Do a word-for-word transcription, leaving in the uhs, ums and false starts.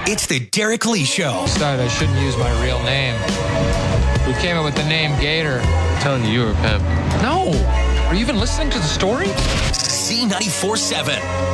It's the Derek Lee Show. Decided I shouldn't use my real name. Who came up with the name Gator? I'm telling you, you were a pimp. No. Are you even listening to the story? Z ninety-four seven.